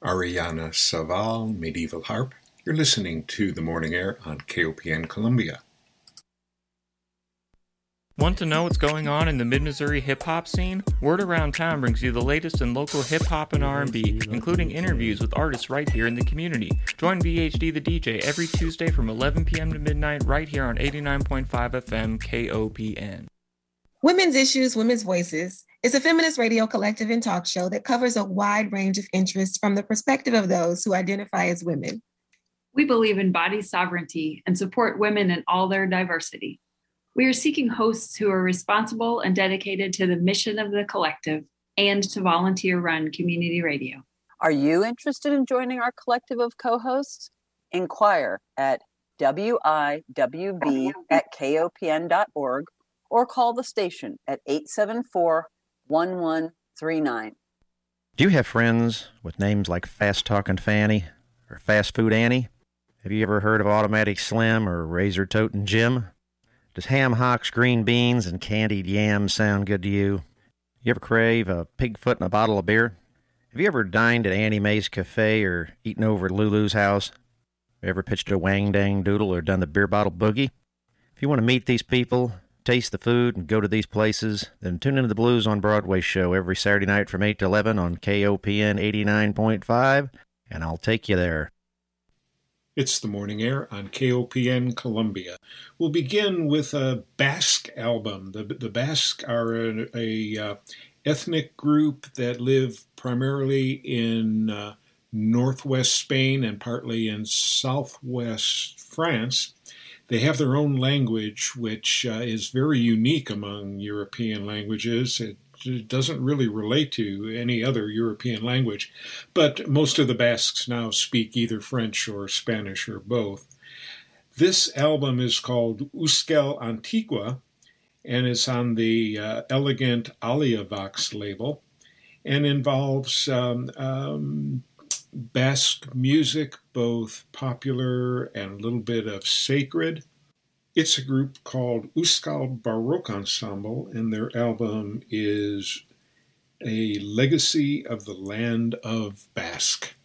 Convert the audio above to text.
Ariana Saval, Medieval Harp. You're listening to The Morning Air on KOPN Columbia. Want to know what's going on in the Mid-Missouri hip-hop scene? Word Around Town brings you the latest in local hip-hop and R&B, including interviews with artists right here in the community. Join VHD the DJ every Tuesday from 11 p.m. to midnight right here on 89.5 FM KOPN. Women's Issues, Women's Voices is a feminist radio collective and talk show that covers a wide range of interests from the perspective of those who identify as women. We believe in body sovereignty and support women in all their diversity. We are seeking hosts who are responsible and dedicated to the mission of the collective and to volunteer-run community radio. Are you interested in joining our collective of co-hosts? Inquire at wiwv@kopn.org or call the station at 874-1139. Do you have friends with names like Fast Talking Fanny or Fast Food Annie? Have you ever heard of Automatic Slim or Razor Totin' Jim? Does ham hocks, green beans, and candied yams sound good to you? You ever crave a pig foot and a bottle of beer? Have you ever dined at Annie Mae's Cafe or eaten over at Lulu's house? Ever pitched a wang dang doodle or done the beer bottle boogie? If you want to meet these people, taste the food, and go to these places, then tune into the Blues on Broadway show every Saturday night from 8 to 11 on KOPN 89.5, and I'll take you there. It's The Morning Air on KOPN Columbia. We'll begin with a Basque album. The Basque are a ethnic group that live primarily in northwest Spain and partly in southwest France. They have their own language, which is very unique among European languages. It doesn't really relate to any other European language, but most of the Basques now speak either French or Spanish or both. This album is called Euskal Antigua, and it's on the Elegant Aliavox label, and involves Basque music, both popular and a little bit of sacred. It's a group called Euskal Baroque Ensemble, and their album is A Legacy of the Land of Basque.